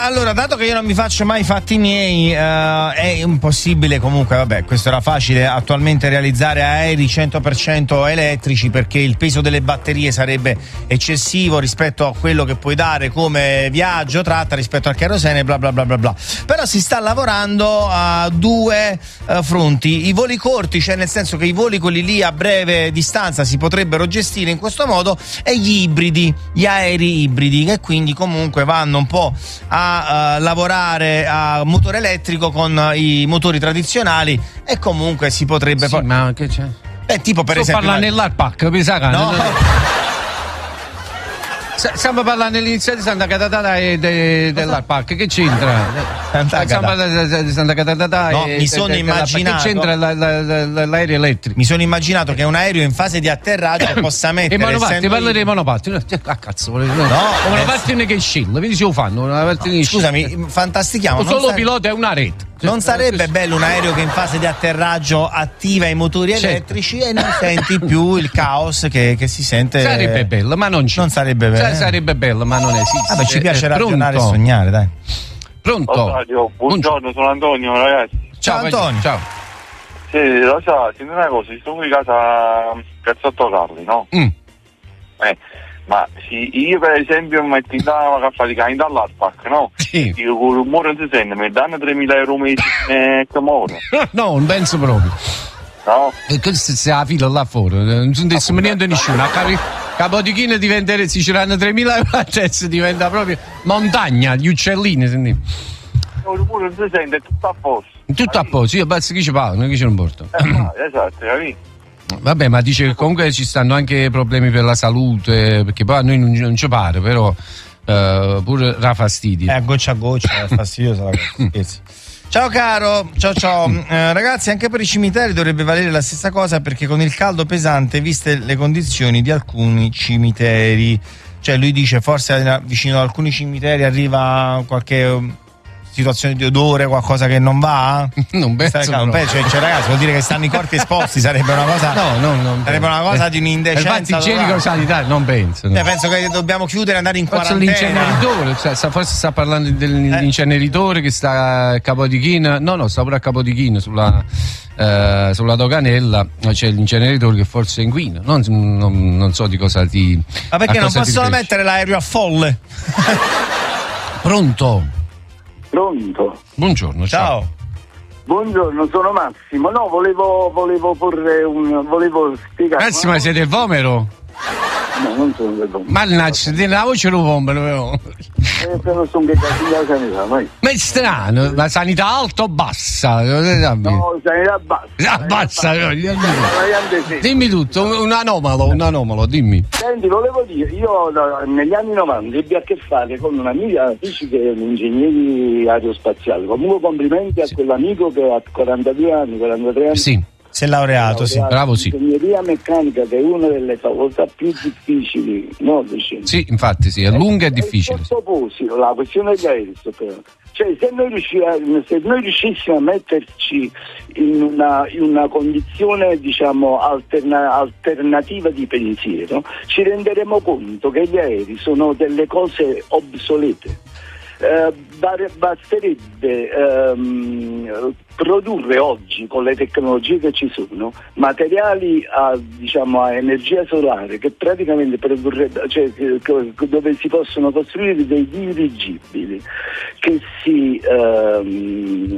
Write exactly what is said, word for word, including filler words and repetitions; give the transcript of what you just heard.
allora, dato che io non mi faccio mai i fatti miei, uh, è impossibile comunque, vabbè, questo era facile attualmente realizzare aerei cento per cento elettrici, perché il peso delle batterie sarebbe eccessivo rispetto a quello che puoi dare come viaggio, tratta rispetto al kerosene, bla bla bla bla bla. Però si sta lavorando a due uh, fronti: i voli corti, cioè nel senso che i voli quelli lì a breve distanza si potrebbero gestire in questo modo, e gli ibridi, gli aerei ibridi, che quindi comunque vanno un po' a uh, lavorare a motore elettrico con i motori tradizionali, e comunque si potrebbe sì, poi... ma che c'è? Beh, tipo per Sto esempio parlando nell'Arpac, mi sa che no. Stiamo parlando all'inizio di Santa Catatata e de, dell'Arpac, che c'entra? Santa Stiamo parlando di Santa Catatata no, e mi sono de, immaginato, che c'entra la, la, la, l'aereo elettrico? Mi sono immaginato che un aereo in fase di atterraggio possa mettere... I monopatti, parla dei i... monopatti. No, a cazzo, no, no, no monopatti che scilla, vedi se lo fanno. No, scusami, fantastichiamo. Solo sare... pilota è una rete. Non sarebbe bello un aereo che in fase di atterraggio attiva i motori elettrici, certo, e non senti più il caos che, che si sente? Sarebbe bello, ma non c'è. Non sarebbe bello. Sarebbe bello, ma non esiste. Vabbè, ci piace eh, ragionare e sognare, dai. Pronto? Oh, radio, buongiorno, sono Antonio, ragazzi. Ciao, ciao Antonio. Ciao. Sì, lo so, senti una cosa, sto qui a casa Cazzotto Carli, no? Mm. Eh, ma sì, io per esempio mi metto in da faticare dall'Arpac, no? Sì. Io con l'umore non si sente, mi danno tremila euro mesi e che muore. No, non penso proprio. No? E questo si la fila là fuori, non sentissimo niente nessuno. A Capi- Capodichino diventa, si ciranno tremila euro, adesso diventa proprio montagna, gli uccellini, senti. L'umore non si sente, è tutto a posto. Tutto a posto, io basta chi ci paga, chi ce non porta. Eh, ma, esatto, capito? Vabbè, ma dice che comunque ci stanno anche problemi per la salute, perché poi a noi non, non ci pare, però uh, pure ra fastidi. Eh, a goccia a goccia, è fastidiosa la cosa. Ciao caro, ciao ciao. Eh, ragazzi, anche per i cimiteri dovrebbe valere la stessa cosa, perché con il caldo pesante, viste le condizioni di alcuni cimiteri, cioè lui dice forse vicino ad alcuni cimiteri arriva qualche situazione di odore, qualcosa che non va? Non penso. Cioè, cioè, cioè, ragazzi, vuol dire che stanno i corpi esposti, sarebbe una cosa. No, no, no. Sarebbe una cosa di un'indecenza. Infatti, igienico sanitario, non penso. No. Eh, penso che dobbiamo chiudere e andare in forse quarantena. L'inceneritore, cioè, forse sta parlando dell'inceneritore eh. che sta a Capodichino. No, no, sta pure a Capodichino sulla, eh, sulla doganella. C'è l'inceneritore che forse inquina. Non, non, non so di cosa ti. Ma perché non possono mettere l'aereo a folle? Pronto? Pronto? Buongiorno, ciao. ciao. Buongiorno, sono Massimo. No, volevo, volevo porre un. volevo spiegare. Massimo, ma siete il vomero? No, non sono del vomero. Mannaggia, tieni la voce lo vomero, però. Eh, però sono che la sanità, mai. Ma è strano, la sanità alta o bassa? No, sanità bassa. Ah, bassa, no, sì. Dimmi tutto, un anomalo, un anomalo, dimmi. Senti, volevo dire, io da, negli anni novanta ebbi a che fare con un'amica fisica e un ingegnere aerospaziale. Comunque complimenti a sì. quell'amico che ha quarantadue anni, quarantatré anni. Sì. Si è laureato, laureato, sì. Bravo, sì. Ingegneria meccanica, che è una delle facoltà più difficili, no? Sì, infatti, sì, è lunga e difficile. Sottoposito, la questione degli aerei, cioè se noi, se noi riuscissimo a metterci in una, in una condizione, diciamo, alterna, alternativa di pensiero, ci renderemo conto che gli aerei sono delle cose obsolete. Eh, basterebbe ehm, produrre oggi, con le tecnologie che ci sono, materiali a, diciamo, a energia solare, che praticamente produrrebbe, cioè, dove si possono costruire dei dirigibili che si ehm,